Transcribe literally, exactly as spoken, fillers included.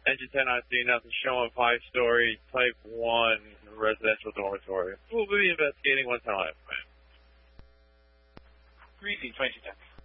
Engine ten I C, nothing showing, five-story, type one residential dormitory. We'll be investigating one time. Greasy, twenty ten.